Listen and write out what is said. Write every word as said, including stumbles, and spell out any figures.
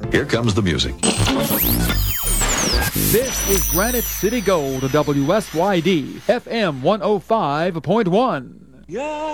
Here comes the music. This is Granite City Gold, W S Y D, F M one oh five point one. Yeah.